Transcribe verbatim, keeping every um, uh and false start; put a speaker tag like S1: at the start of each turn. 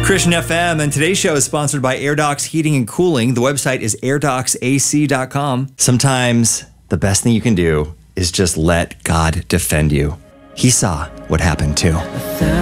S1: Christian F M, and today's show is sponsored by AirDocs Heating and Cooling. The website is air docs A C dot com. Sometimes the best thing you can do is just let God defend you. He saw what happened too.